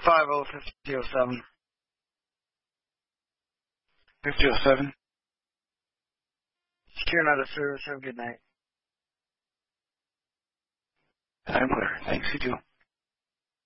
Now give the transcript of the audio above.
505007. 5007. Secure another service. Have a good night. I'm clear. Thanks, you too.